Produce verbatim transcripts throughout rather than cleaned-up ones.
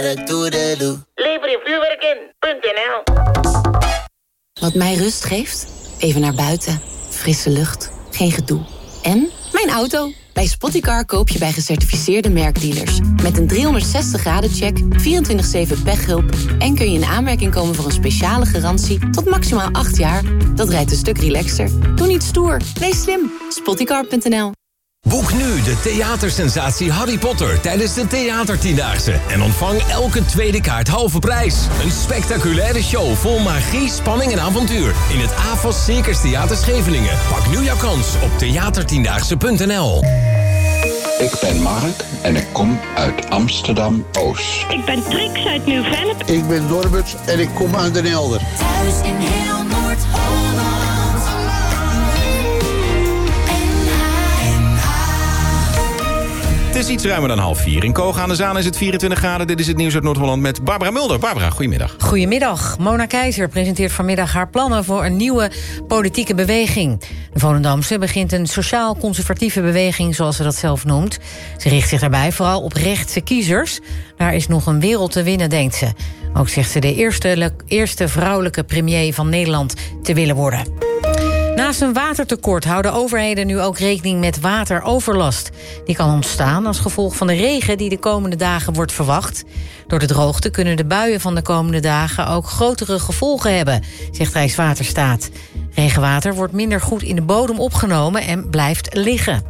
Lever je vuurwerk in. .nl. Wat mij rust geeft? Even naar buiten. Frisse lucht. Geen gedoe. En mijn auto. Bij Spottycar koop je bij gecertificeerde merkdealers. Met een driehonderdzestig graden check, vierentwintig zeven pechhulp... en kun je in aanmerking komen voor een speciale garantie... tot maximaal acht jaar. Dat rijdt een stuk relaxter. Doe niet stoer. Wees slim. Spottycar punt n l. Boek nu de theatersensatie Harry Potter tijdens de Theatertiendaagse. En ontvang elke tweede kaart halve prijs. Een spectaculaire show vol magie, spanning en avontuur. In het A F A S Circus Theater Scheveningen. Pak nu jouw kans op theatertiendaagse punt n l. Ik ben Mark en ik kom uit Amsterdam-Oost. Ik ben Trix uit Nieuw-Vennep. Ik ben Norbert en ik kom uit Den Helder. Thuis in heel Noord-Holland. Het is iets ruimer dan half vier. In Koog aan de Zaan is het vierentwintig graden. Dit is het nieuws uit Noord-Holland met Barbara Mulder. Barbara, goedemiddag. Goedemiddag. Mona Keizer presenteert vanmiddag haar plannen voor een nieuwe politieke beweging. De Volendamse begint een sociaal-conservatieve beweging, zoals ze dat zelf noemt. Ze richt zich daarbij vooral op rechtse kiezers. Daar is nog een wereld te winnen, denkt ze. Ook zegt ze de eerste, eerste vrouwelijke premier van Nederland te willen worden. Naast een watertekort houden overheden nu ook rekening met wateroverlast. Die kan ontstaan als gevolg van de regen die de komende dagen wordt verwacht. Door de droogte kunnen de buien van de komende dagen ook grotere gevolgen hebben, zegt Rijkswaterstaat. Regenwater wordt minder goed in de bodem opgenomen en blijft liggen.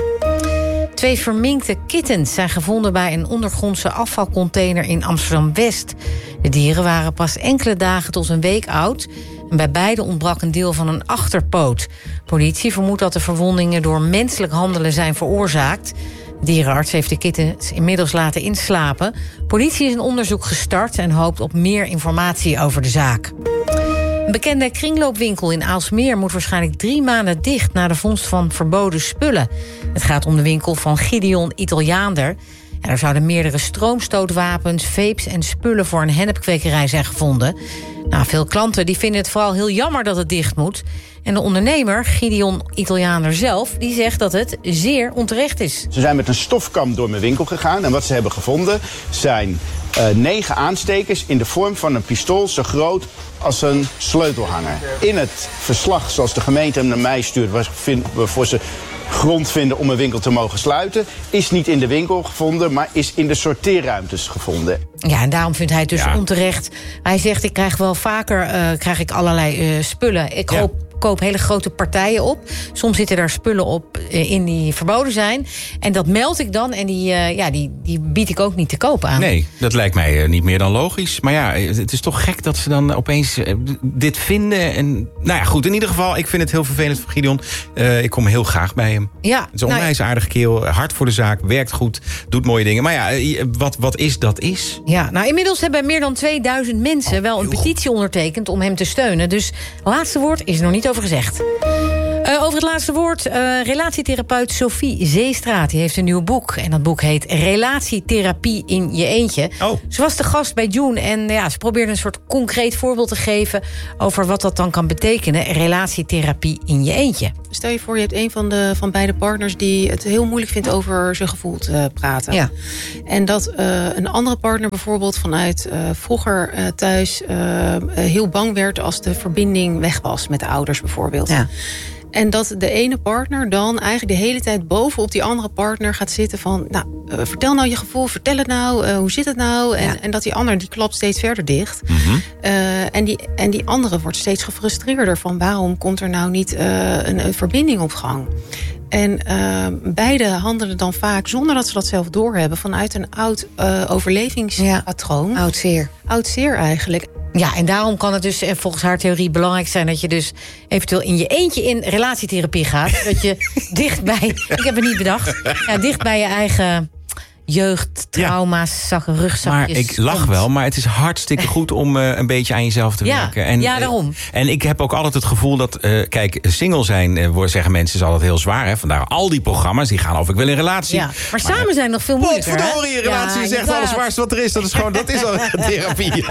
Twee verminkte kittens zijn gevonden bij een ondergrondse afvalcontainer in Amsterdam-West. De dieren waren pas enkele dagen tot een week oud. En bij beide ontbrak een deel van een achterpoot. Politie vermoedt dat de verwondingen door menselijk handelen zijn veroorzaakt. De dierenarts heeft de kittens inmiddels laten inslapen. Politie is een onderzoek gestart en hoopt op meer informatie over de zaak. Een bekende kringloopwinkel in Aalsmeer moet waarschijnlijk drie maanden dicht na de vondst van verboden spullen. Het gaat om de winkel van Gideon Italiaander. Ja, er zouden meerdere stroomstootwapens, vapes en spullen voor een hennepkwekerij zijn gevonden. Nou, veel klanten die vinden het vooral heel jammer dat het dicht moet. En de ondernemer, Gideon Italiaander zelf, die zegt dat het zeer onterecht is. Ze zijn met een stofkam door mijn winkel gegaan en wat ze hebben gevonden zijn uh, negen aanstekers in de vorm van een pistool zo groot als een sleutelhanger. In het verslag zoals de gemeente hem naar mij stuurt, waarvoor ze grond vinden om een winkel te mogen sluiten, is niet in de winkel gevonden, maar is in de sorteerruimtes gevonden. Ja, en daarom vindt hij het dus ja. onterecht. Hij zegt, ik krijg wel vaker uh, krijg ik allerlei uh, spullen. Ik hoop ja. koop hele grote partijen op. Soms zitten daar spullen op uh, in die verboden zijn. En dat meld ik dan en die, uh, ja, die, die bied ik ook niet te koop aan. Nee, dat lijkt mij uh, niet meer dan logisch. Maar ja, het is toch gek dat ze dan opeens uh, dit vinden. En, nou ja, goed, in ieder geval, ik vind het heel vervelend voor Gideon. Uh, ik kom heel graag bij hem. Ja, het is een onwijs nou, aardige kerel, hard voor de zaak, werkt goed, doet mooie dingen. Maar ja, wat, wat is, dat is. Ja, nou inmiddels hebben meer dan tweeduizend mensen oh, wel een petitie goed. ondertekend om hem te steunen. Dus laatste woord is er nog niet over gezegd. Uh, over het laatste woord, uh, relatietherapeut Sophie Zeestraat. Die heeft een nieuw boek. En dat boek heet Relatietherapie in je eentje. Oh. Ze was de gast bij June en ja, ze probeerde een soort concreet voorbeeld te geven over wat dat dan kan betekenen. Relatietherapie in je eentje. Stel je voor, je hebt een van, de, van beide partners die het heel moeilijk vindt over zijn gevoel te praten. Ja. En dat uh, een andere partner bijvoorbeeld vanuit uh, vroeger uh, thuis uh, heel bang werd als de verbinding weg was met de ouders bijvoorbeeld. Ja. En dat de ene partner dan eigenlijk de hele tijd bovenop die andere partner gaat zitten van, nou, uh, vertel nou je gevoel, vertel het nou, uh, hoe zit het nou? En, ja. en dat die ander, die klapt steeds verder dicht. Mm-hmm. Uh, en, die, en die andere wordt steeds gefrustreerder van, waarom komt er nou niet uh, een, een verbinding op gang? En uh, beide handelen dan vaak, zonder dat ze dat zelf doorhebben, vanuit een oud uh, overlevingspatroon. Ja, oud zeer. Oud zeer eigenlijk. Ja, en daarom kan het dus volgens haar theorie belangrijk zijn dat je dus eventueel in je eentje in relatietherapie gaat. Dat je dicht bij, ik heb het niet bedacht, ja, dicht bij je eigen jeugd, trauma's, zakken, rugzakjes. Maar ik lach komt. wel, maar het is hartstikke goed om uh, een beetje aan jezelf te ja, werken. En, ja, daarom. Uh, en ik heb ook altijd het gevoel dat, uh, kijk, single zijn, uh, zeggen mensen, is altijd heel zwaar. Hè? Vandaar al die programma's, die gaan of ik wil in relatie. Ja, maar, maar samen uh, zijn nog veel moeilijker. Potverdorie, een relatie ja, is echt alles zwaarste wat er is. Dat is gewoon, dat is al therapie.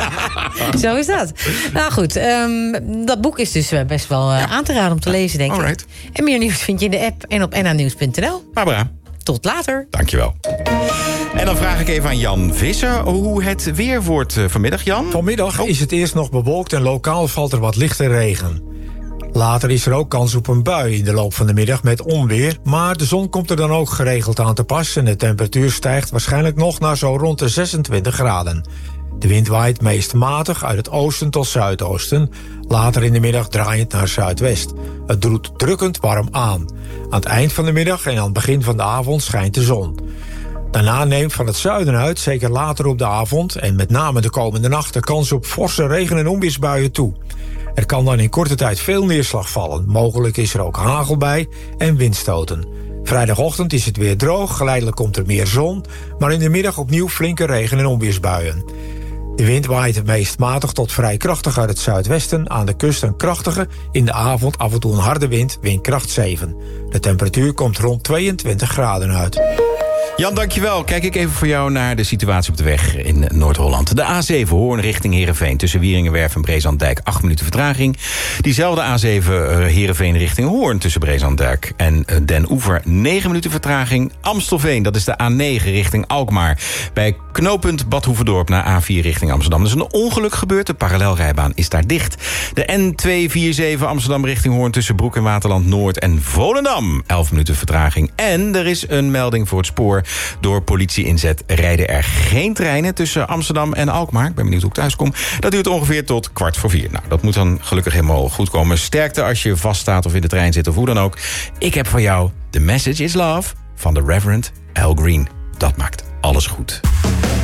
Zo is dat. Nou goed, um, dat boek is dus best wel uh, ja. aan te raden om te lezen, denk Alright. ik. En meer nieuws vind je in de app en op n a nieuws punt n l. Barbara. Tot later. Dankjewel. En dan vraag ik even aan Jan Visser hoe het weer wordt uh, vanmiddag. Jan? Vanmiddag oh. is het eerst nog bewolkt en lokaal valt er wat lichte regen. Later is er ook kans op een bui in de loop van de middag met onweer. Maar de zon komt er dan ook geregeld aan te pas en de temperatuur stijgt waarschijnlijk nog naar zo rond de zesentwintig graden. De wind waait meest matig uit het oosten tot zuidoosten. Later in de middag draaiend naar zuidwest. Het doet drukkend warm aan. Aan het eind van de middag en aan het begin van de avond schijnt de zon. Daarna neemt van het zuiden uit, zeker later op de avond en met name de komende nacht, de kans op forse regen- en onweersbuien toe. Er kan dan in korte tijd veel neerslag vallen. Mogelijk is er ook hagel bij en windstoten. Vrijdagochtend is het weer droog, geleidelijk komt er meer zon, maar in de middag opnieuw flinke regen- en onweersbuien. De wind waait het meest matig tot vrij krachtig uit het zuidwesten. Aan de kust een krachtige, in de avond af en toe een harde wind, windkracht zeven. De temperatuur komt rond tweeëntwintig graden uit. Jan, dankjewel. Kijk ik even voor jou naar de situatie op de weg in Noord-Holland. De A zeven Hoorn richting Heerenveen. Tussen Wieringenwerf en Brezandijk acht minuten vertraging. Diezelfde A zeven Heerenveen richting Hoorn tussen Brezandijk en Den Oever negen minuten vertraging. Amstelveen, dat is de A negen richting Alkmaar. Bij knooppunt Bad Hoeverdorp naar A vier richting Amsterdam. Er is een ongeluk gebeurd, de parallelrijbaan is daar dicht. De N tweehonderdzevenenveertig Amsterdam richting Hoorn tussen Broek en Waterland Noord en Volendam. elf minuten vertraging. En er is een melding voor het spoor. Door politie-inzet rijden er geen treinen tussen Amsterdam en Alkmaar. Ik ben benieuwd hoe ik thuis kom. Dat duurt ongeveer tot kwart voor vier. Nou, dat moet dan gelukkig helemaal goed komen. Sterkte als je vaststaat of in de trein zit of hoe dan ook. Ik heb voor jou The Message is Love van de Reverend Al Green. Dat maakt alles goed.